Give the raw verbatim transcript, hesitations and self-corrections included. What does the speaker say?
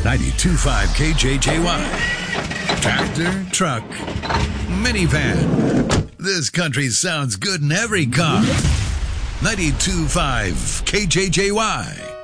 ninety-two point five K J J Y. Tractor, truck, minivan. This country sounds good in every car. ninety-two point five K J J Y.